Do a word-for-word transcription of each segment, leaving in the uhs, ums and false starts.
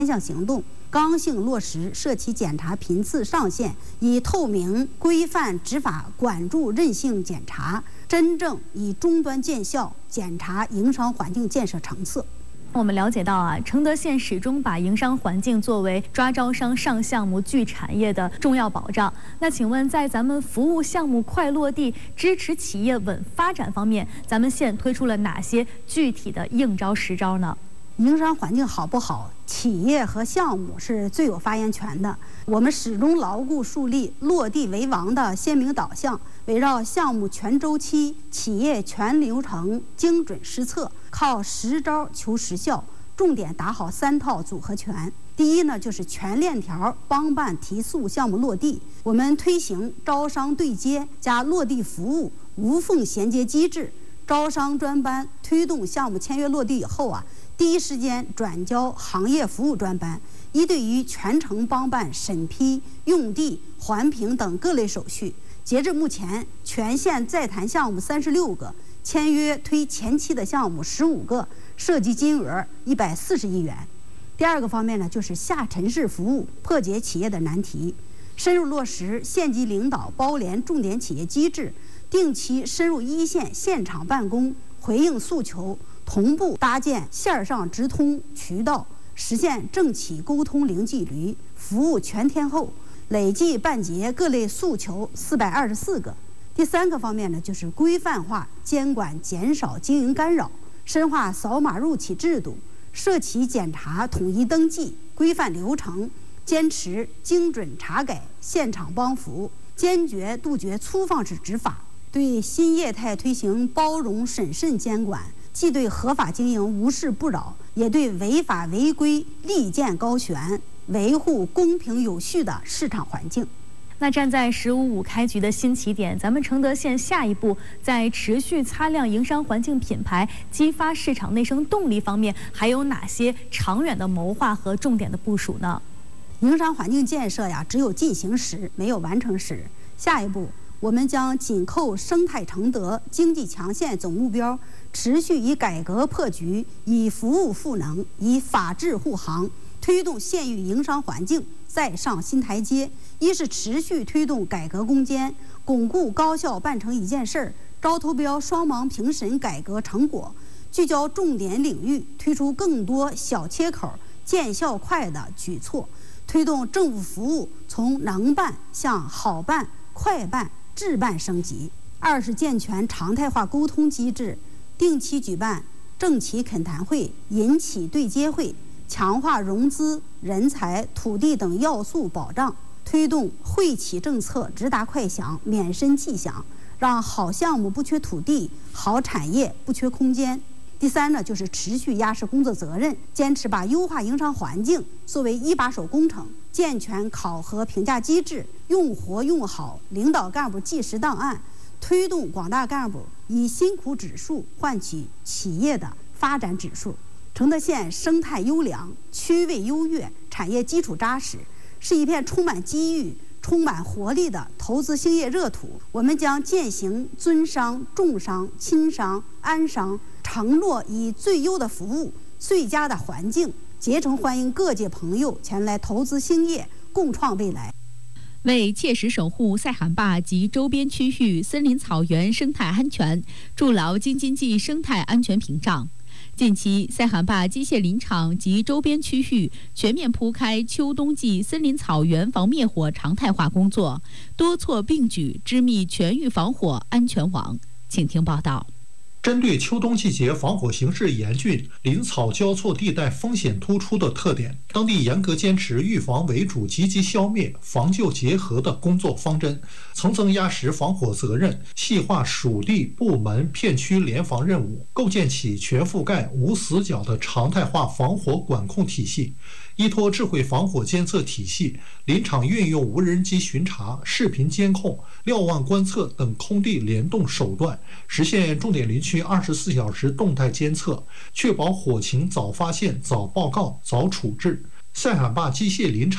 项行动，刚性落实涉企检查频次上限，以透明、规范执法管住韧性检查，真正以终端见效检查营商环境建设成色。 我们了解到啊，承德县始终把营商环境作为抓招商、上项目、聚产业的重要保障。那请问，在咱们服务项目快落地、支持企业稳发展方面，咱们县推出了哪些具体的应招实招呢？ 营商环境好不好，企业和项目是最有发言权的。我们始终牢固树立落地为王的鲜明导向，围绕项目全周期、企业全流程精准施策，靠实招求实效，重点打好三套组合拳。第一呢，就是全链条帮办提速项目落地。我们推行招商对接加落地服务无缝衔接机制，招商专班推动项目签约落地以后啊，第一时间转交行业服务专班，一对一全程帮办审批、用地、环评等各类手续。截至目前，全县在谈项目三十六个，签约推前期的项目十五个，涉及金额一百四十亿元。第二个方面呢，就是下沉式服务，破解企业的难题，深入落实县级领导包联重点企业机制，定期深入一线现场办公，回应诉求，同步搭建线上直通渠道，实现政企沟通零距离，服务全天候，累计办结各类诉求四百二十四个。第三个方面呢，就是规范化监管，减少经营干扰，深化扫码入企制度，涉企检查统一登记，规范流程，坚持精准查改、现场帮扶，坚决杜绝粗放式执法，对新业态推行包容审慎监管，既对合法经营无视不扰，也对违法违规立见高悬，维护公平有序的市场环境。 那站在“十五五”开局的新起点，咱们承德县下一步在持续擦亮营商环境品牌、激发市场内生动力方面，还有哪些长远的谋划和重点的部署呢？ 营商环境建设呀，只有进行时，没有完成时。下一步，我们将紧扣生态承德、经济强县总目标，持续以改革破局、以服务赋能、以法治护航，推动县域营商环境再上新台阶。一是持续推动改革攻坚，巩固高效办成一件事儿、招投标双盲评审改革成果，聚焦重点领域，推出更多小切口、见效快的举措，推动政府服务从能办向好办、快办、智办升级。二是健全常态化沟通机制，定期举办政企恳谈会、银企对接会，强化融资、人才、土地等要素保障，推动惠企政策直达快响、免申即响，让好项目不缺土地，好产业不缺空间。第三呢，就是持续压实工作责任，坚持把优化营商环境作为一把手工程，健全考核评价机制，用活用好领导干部纪实档案，推动广大干部以辛苦指数换取企业的发展指数。承德县生态优良，区位优越，产业基础扎实，是一片充满机遇、充满活力的投资兴业热土。我们将践行尊商、重商、亲商、安商，承诺以最优的服务、最佳的环境，竭诚欢迎各界朋友前来投资兴业，共创未来。 为切实守护塞罕坝及周边区域森林草原生态安全，筑牢京津冀生态安全屏障。近期，塞罕坝机械林场及周边区域全面铺开秋冬季森林草原防灭火常态化工作，多措并举，织密全域防火安全网。请听报道。 针对秋冬季节防火形势严峻、林草交错地带风险突出的特点，当地严格坚持预防为主、积极消灭、防救结合的工作方针，层层压实防火责任，细化属地、部门、片区联防任务，构建起全覆盖、无死角的常态化防火管控体系。依托智慧防火监测体系，林场运用无人机巡查、视频监控、瞭望观测等空地联动手段，实现重点林区二十四小时动态监测，确保火情早发现、早报告、早处置。塞罕坝机械林场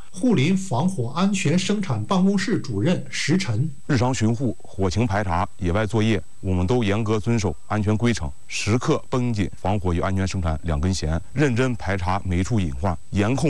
护林防火安全生产办公室主任石晨： 日常巡护、火情排查、野外作业，我们都严格遵守安全规程，时刻绷紧防火与安全生产两根弦，认真排查每一处隐患，严控